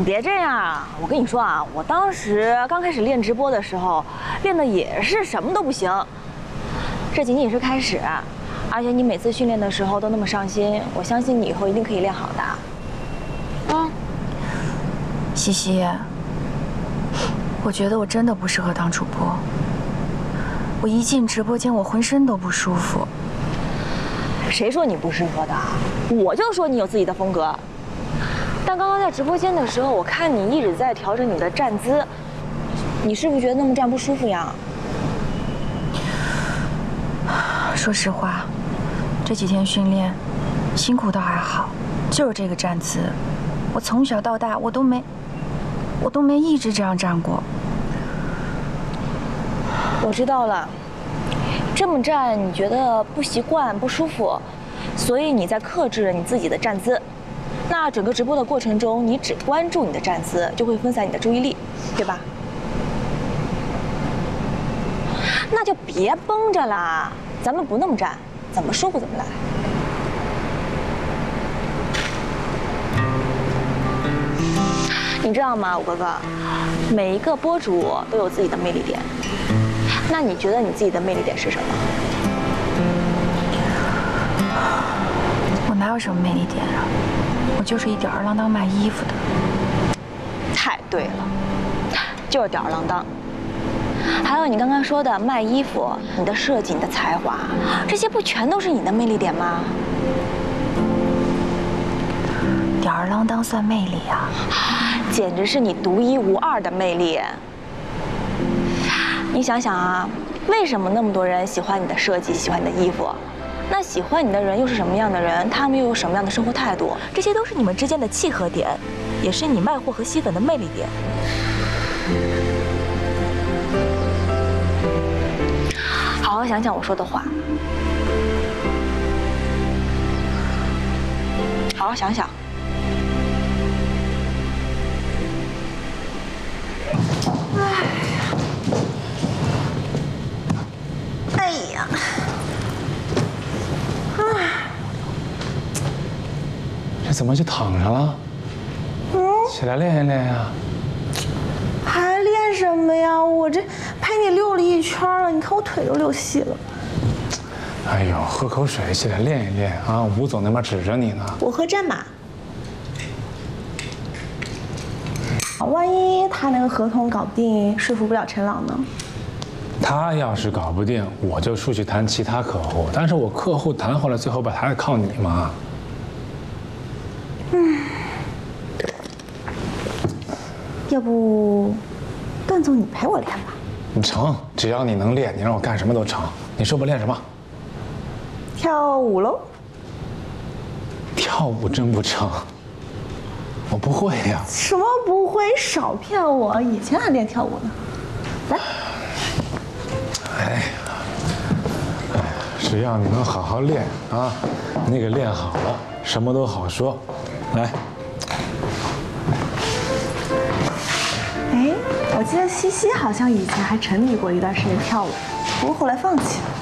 别这样，我跟你说啊，我当时刚开始练直播的时候，练的也是什么都不行。这仅仅是开始，而且你每次训练的时候都那么上心，我相信你以后一定可以练好的。啊， 西西，我觉得我真的不适合当主播。我一进直播间，我浑身都不舒服。 谁说你不适合的？我就说你有自己的风格。但刚刚在直播间的时候，我看你一直在调整你的站姿，你是不是觉得那么站不舒服呀？ 说实话，这几天训练辛苦倒还好，就是这个站姿，我从小到大我都没一直这样站过。 我知道了，这么站你觉得不习惯、不舒服，所以你在克制你自己的站姿。那整个直播的过程中，你只关注你的站姿，就会分散你的注意力，对吧？那就别绷着啦，咱们不那么站，怎么舒服怎么来。你知道吗，五哥哥，每一个播主都有自己的魅力点。那你觉得你自己的魅力点是什么？ 我哪有什么魅力点啊？我就是一吊儿郎当卖衣服的。 太对了，就是吊儿郎当。还有你刚刚说的卖衣服，你的设计、你的才华，这些不全都是你的魅力点吗？ 吊儿郎当算魅力啊？ 简直是你独一无二的魅力。你想想啊，为什么那么多人喜欢你的设计，喜欢你的衣服？那喜欢你的人又是什么样的人？他们又有什么样的生活态度？这些都是你们之间的契合点，也是你卖货和吸粉的魅力点。好好想想我说的话，好好想想。哎呀， 这怎么就躺上了？起来练一练呀！ 还练什么呀？我这陪你溜了一圈了，你看我腿都溜细了。 哎呦，喝口水，起来练一练啊！吴总那边指着你呢。 我喝战马。万一他那个合同搞不定，说服不了陈朗呢？ 他要是搞不定，我就出去谈其他客户。但是我客户谈回来，最后吧，还得靠你嘛。 要不，段总你陪我练吧。 成，只要你能练，你让我干什么都成。你说吧，练什么？ 跳舞喽。 跳舞真不成，我不会呀。 什么不会？少骗我！以前还练跳舞呢。来。 哎，只要你能好好练啊，那个练好了，什么都好说。来。 哎，我记得西西好像以前还沉迷过一段时间跳舞，不过后来放弃了。